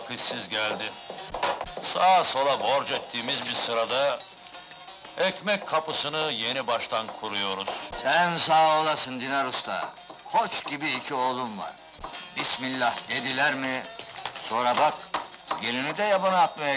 vakitsiz geldi. Sağa sola borç ettiğimiz bir sırada... ...ekmek kapısını yeni baştan kuruyoruz. Sen sağ olasın Dinar Usta. Koç gibi iki oğlum var. Bismillah dediler mi... Sonra bak, gelini de yabana atmaya